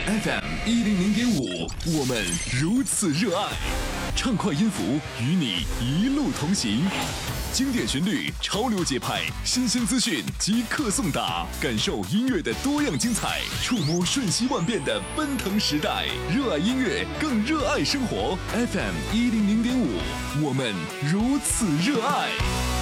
FM100.5，我们如此热爱，畅快音符与你一路同行。经典旋律，潮流节拍，新鲜资讯即刻送达，感受音乐的多样精彩，触摸瞬息万变的奔腾时代。热爱音乐，更热爱生活。FM100.5，我们如此热爱。